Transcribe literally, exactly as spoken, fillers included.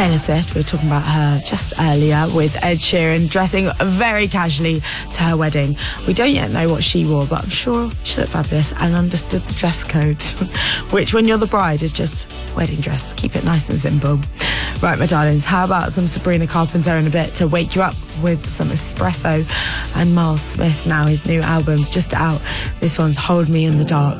Taylor Swift, we were talking about her just earlier with Ed Sheeran dressing very casually to her wedding. We don't yet know what she wore, but I'm sure she looked fabulous and understood the dress code, which when you're the bride is just wedding dress. Keep it nice and simple. Right, my darlings, how about some Sabrina Carpenter in a bit to wake you up with some espresso, and Miles Smith now, his new album's just out. This one's Hold Me in the Dark.